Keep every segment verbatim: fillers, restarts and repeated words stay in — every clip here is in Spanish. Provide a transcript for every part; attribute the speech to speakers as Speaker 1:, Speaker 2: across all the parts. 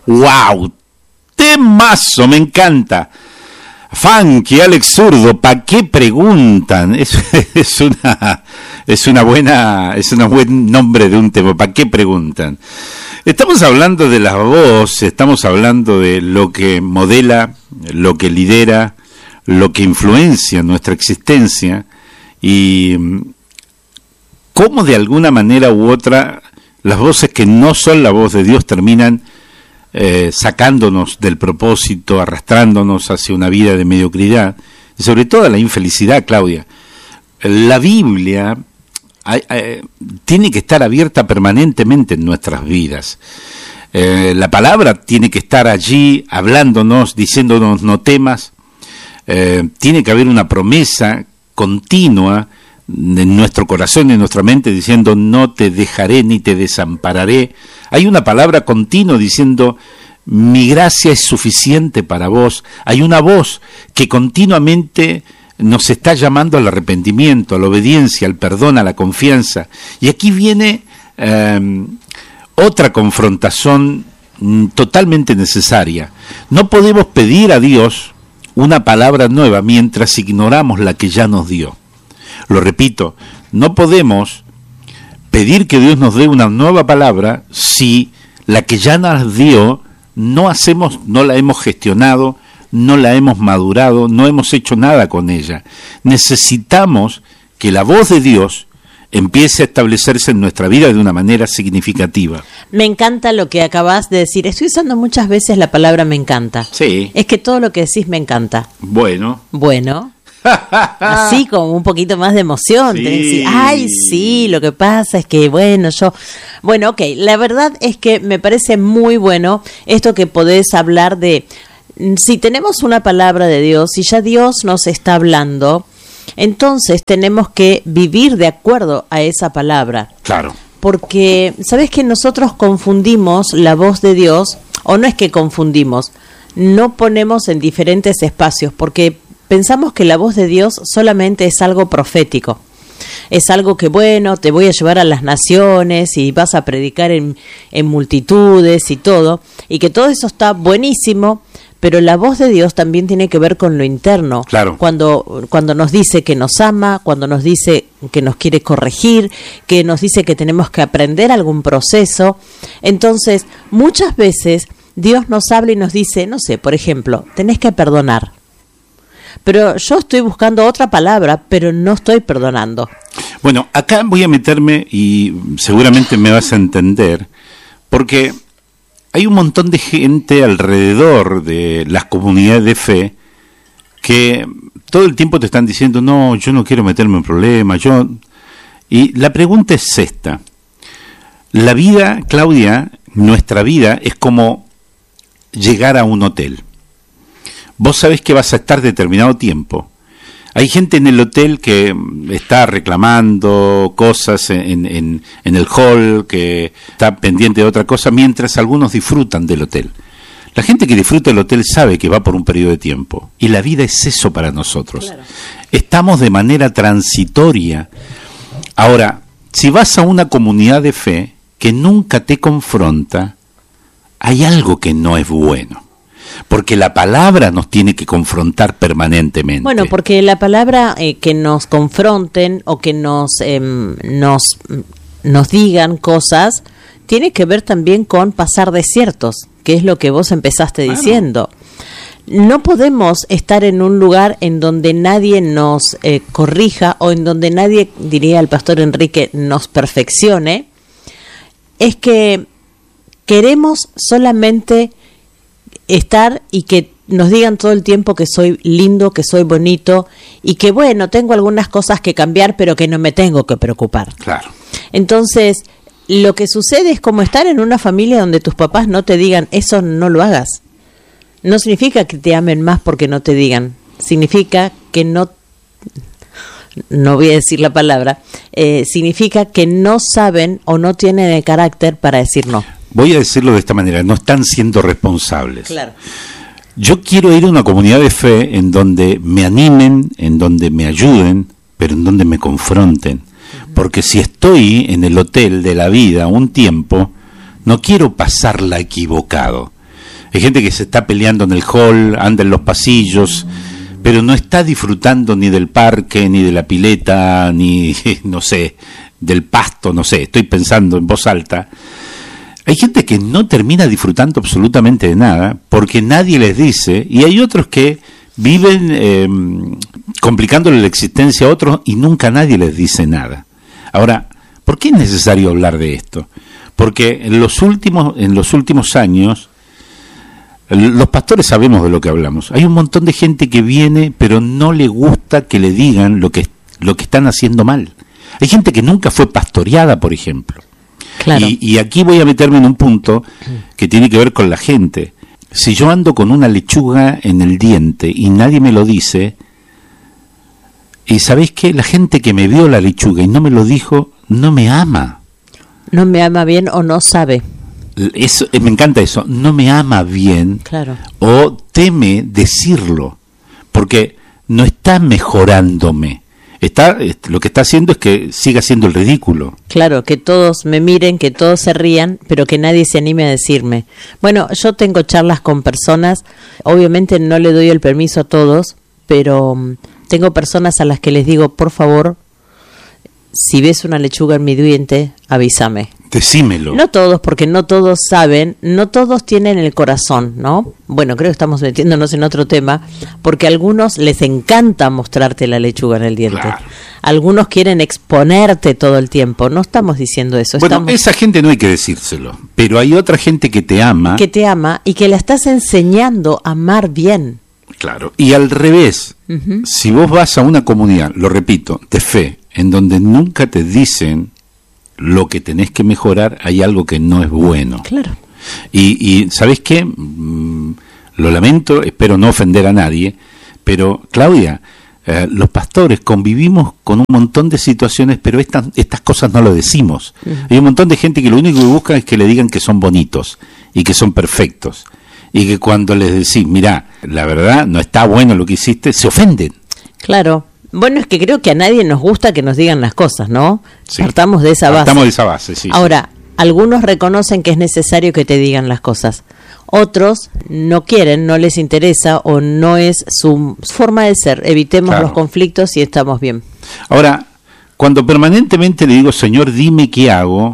Speaker 1: ¡Wow! ¡Temazo! Me encanta. Funky, Alex Zurdo, ¿para qué preguntan? Es, es una es una buena es un buen nombre de un tema. ¿Para qué preguntan? Estamos hablando de la voz, estamos hablando de lo que modela, lo que lidera, lo que influencia nuestra existencia y cómo de alguna manera u otra las voces que no son la voz de Dios terminan Eh, sacándonos del propósito, arrastrándonos hacia una vida de mediocridad y sobre todo la infelicidad, Claudia. La Biblia hay, hay, tiene que estar abierta permanentemente en nuestras vidas. Eh, la palabra tiene que estar allí hablándonos, diciéndonos no temas. Eh, tiene que haber una promesa continua en nuestro corazón, en nuestra mente, diciendo no te dejaré ni te desampararé. Hay una palabra continua diciendo mi gracia es suficiente para vos. Hay una voz que continuamente nos está llamando al arrepentimiento, a la obediencia, al perdón, a la confianza. Y aquí viene eh, otra confrontación mm, totalmente necesaria. No podemos pedir a Dios una palabra nueva mientras ignoramos la que ya nos dio. Lo repito, no podemos pedir que Dios nos dé una nueva palabra si la que ya nos dio no hacemos, no la hemos gestionado, no la hemos madurado, no hemos hecho nada con ella. Necesitamos que la voz de Dios empiece a establecerse en nuestra vida de una manera significativa.
Speaker 2: Me encanta lo que acabas de decir. Estoy usando muchas veces la palabra me encanta.
Speaker 1: Sí.
Speaker 2: Es que todo lo que decís me encanta.
Speaker 1: Bueno.
Speaker 2: Bueno. Así como un poquito más de emoción.
Speaker 1: Sí.
Speaker 2: Tenés que decir, ay, sí, lo que pasa es que, bueno, yo... Bueno, ok, la verdad es que me parece muy bueno esto que podés hablar de... Si tenemos una palabra de Dios, si ya Dios nos está hablando, entonces tenemos que vivir de acuerdo a esa palabra.
Speaker 1: Claro.
Speaker 2: Porque, ¿sabes que nosotros confundimos la voz de Dios? O no es que confundimos, no ponemos en diferentes espacios, porque pensamos que la voz de Dios solamente es algo profético. Es algo que, bueno, te voy a llevar a las naciones y vas a predicar en, en multitudes y todo, y que todo eso está buenísimo, pero la voz de Dios también tiene que ver con lo interno.
Speaker 1: Claro.
Speaker 2: Cuando, cuando nos dice que nos ama, cuando nos dice que nos quiere corregir, que nos dice que tenemos que aprender algún proceso. Entonces, muchas veces Dios nos habla y nos dice, no sé, por ejemplo, tenés que perdonar. Pero yo estoy buscando otra palabra, pero no estoy perdonando.
Speaker 1: Bueno, acá voy a meterme y seguramente me vas a entender, porque hay un montón de gente alrededor de las comunidades de fe que todo el tiempo te están diciendo, no, yo no quiero meterme en problemas, yo... Y la pregunta es esta. La vida, Claudia, nuestra vida es como llegar a un hotel. Vos sabés que vas a estar determinado tiempo. Hay gente en el hotel que está reclamando cosas en, en, en el hall, que está pendiente de otra cosa, mientras algunos disfrutan del hotel. La gente que disfruta del hotel sabe que va por un periodo de tiempo. Y la vida es eso para nosotros. Claro. Estamos de manera transitoria. Ahora, si vas a una comunidad de fe que nunca te confronta, hay algo que no es bueno. Porque la palabra nos tiene que confrontar permanentemente.
Speaker 2: Bueno, porque la palabra eh, que nos confronten o que nos, eh, nos, nos digan cosas tiene que ver también con pasar desiertos, que es lo que vos empezaste claro. diciendo. No podemos estar en un lugar en donde nadie nos eh, corrija o en donde nadie, diría el pastor Enrique, nos perfeccione. Es que queremos solamente estar y que nos digan todo el tiempo que soy lindo, que soy bonito y que bueno, tengo algunas cosas que cambiar, pero que no me tengo que preocupar.
Speaker 1: Claro.
Speaker 2: Entonces, lo que sucede es como estar en una familia donde tus papás no te digan, eso no lo hagas. No significa que te amen más porque no te digan. Significa que no, no voy a decir la palabra, eh, significa que no saben o no tienen el carácter para decir no.
Speaker 1: Voy a decirlo de esta manera, no están siendo responsables.
Speaker 2: Claro.
Speaker 1: Yo quiero ir a una comunidad de fe en donde me animen, en donde me ayuden, pero en donde me confronten. Uh-huh. Porque si estoy en el hotel de la vida un tiempo, no quiero pasarla equivocado. Hay gente que se está peleando en el hall, anda en los pasillos, pero no está disfrutando ni del parque, ni de la pileta, ni, no sé, del pasto, no sé, estoy pensando en voz alta. Hay gente que no termina disfrutando absolutamente de nada porque nadie les dice, y hay otros que viven eh, complicándole la existencia a otros y nunca nadie les dice nada. Ahora, ¿por qué es necesario hablar de esto? Porque en los últimos, en los últimos años, los pastores sabemos de lo que hablamos. Hay un montón de gente que viene, pero no le gusta que le digan lo que, lo que están haciendo mal. Hay gente que nunca fue pastoreada, por ejemplo.
Speaker 2: Claro.
Speaker 1: Y, y aquí voy a meterme en un punto que tiene que ver con la gente. Si yo ando con una lechuga en el diente y nadie me lo dice, y ¿sabéis qué? La gente que me vio la lechuga y no me lo dijo, no me ama.
Speaker 2: No me ama bien o no sabe.
Speaker 1: Eso, me encanta eso, no me ama bien,
Speaker 2: claro.
Speaker 1: O teme decirlo, porque no está mejorándome. Está, lo que está haciendo es que siga haciendo el ridículo.
Speaker 2: Claro, que todos me miren, que todos se rían, pero que nadie se anime a decirme. Bueno, yo tengo charlas con personas, obviamente no le doy el permiso a todos, pero um, tengo personas a las que les digo, por favor, si ves una lechuga en mi diente, avísame.
Speaker 1: Decímelo.
Speaker 2: No todos, porque no todos saben, no todos tienen el corazón, ¿no? Bueno, creo que estamos metiéndonos en otro tema, porque a algunos les encanta mostrarte la lechuga en el diente.
Speaker 1: Claro.
Speaker 2: Algunos quieren exponerte todo el tiempo. No estamos diciendo eso.
Speaker 1: Bueno,
Speaker 2: estamos...
Speaker 1: esa gente no hay que decírselo, pero hay otra gente que te ama.
Speaker 2: Que te ama y que la estás enseñando a amar bien.
Speaker 1: Claro, y al revés, uh-huh. Si vos vas a una comunidad, lo repito, de fe, en donde nunca te dicen lo que tenés que mejorar, hay algo que no es bueno.
Speaker 2: Claro.
Speaker 1: Y, y ¿sabés qué? Mm, lo lamento, espero no ofender a nadie, pero Claudia, eh, los pastores convivimos con un montón de situaciones, pero estas, estas cosas no lo decimos. Uh-huh. Hay un montón de gente que lo único que busca es que le digan que son bonitos y que son perfectos. Y que cuando les decís, mirá, la verdad no está bueno lo que hiciste, se ofenden.
Speaker 2: Claro. Bueno, es que creo que a nadie nos gusta que nos digan las cosas, ¿no?
Speaker 1: Sí.
Speaker 2: Partamos de esa base.
Speaker 1: Partamos de esa base, sí.
Speaker 2: Ahora, algunos reconocen que es necesario que te digan las cosas. Otros no quieren, no les interesa o no es su forma de ser. Evitemos claro. los conflictos y estamos bien.
Speaker 1: Ahora, cuando permanentemente le digo, Señor, dime qué hago,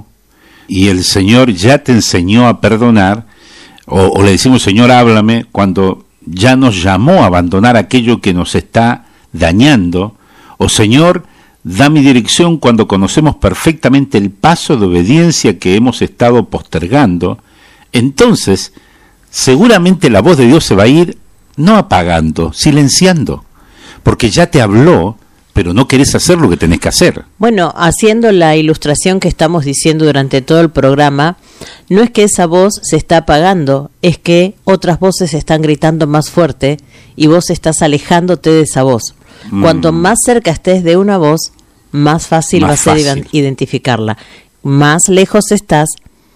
Speaker 1: y el Señor ya te enseñó a perdonar, o, o le decimos, Señor, háblame, cuando ya nos llamó a abandonar aquello que nos está dañando, o Señor, da mi dirección cuando conocemos perfectamente el paso de obediencia que hemos estado postergando, entonces seguramente la voz de Dios se va a ir no apagando, silenciando, porque ya te habló, pero no querés hacer lo que tenés que hacer.
Speaker 2: Bueno, haciendo la ilustración que estamos diciendo durante todo el programa, no es que esa voz se está apagando, es que otras voces están gritando más fuerte y vos estás alejándote de esa voz. Mm. Cuanto más cerca estés de una voz, más fácil más va a ser fácil. identificarla. Más lejos estás,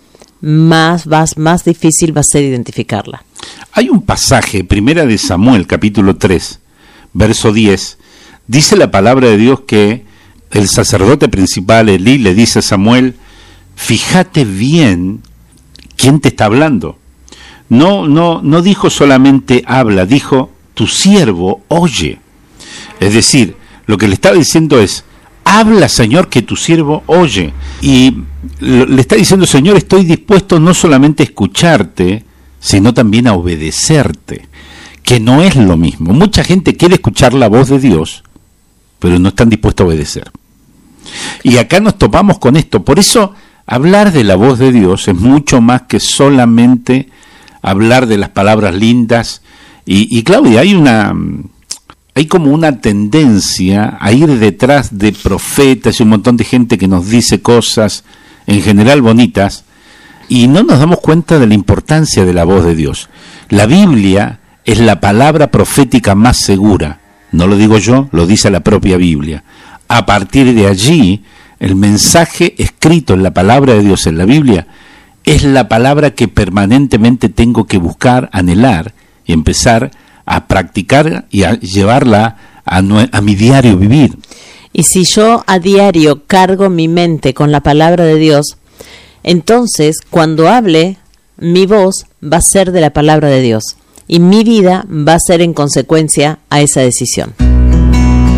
Speaker 2: más vas, más difícil va a ser identificarla.
Speaker 1: Hay un pasaje, Primera de Samuel, capítulo tres, verso diez, dice la palabra de Dios que el sacerdote principal, Elí, le dice a Samuel, fíjate bien quién te está hablando. No, no, no dijo solamente habla, dijo tu siervo oye. Es decir, lo que le estaba diciendo es, habla, Señor, que tu siervo oye. Y le está diciendo, Señor, estoy dispuesto no solamente a escucharte, sino también a obedecerte, que no es lo mismo. Mucha gente quiere escuchar la voz de Dios, pero no están dispuestos a obedecer. Y acá nos topamos con esto. Por eso, hablar de la voz de Dios es mucho más que solamente hablar de las palabras lindas. Y, y Claudia, hay una... hay como una tendencia a ir detrás de profetas y un montón de gente que nos dice cosas, en general bonitas, y no nos damos cuenta de la importancia de la voz de Dios. La Biblia es la palabra profética más segura. No lo digo yo, lo dice la propia Biblia. A partir de allí, el mensaje escrito en la palabra de Dios en la Biblia es la palabra que permanentemente tengo que buscar, anhelar y empezar a practicar y a llevarla a, a mi diario vivir.
Speaker 2: Y si yo a diario cargo mi mente con la palabra de Dios, entonces cuando hable mi voz va a ser de la palabra de Dios y mi vida va a ser en consecuencia a esa decisión.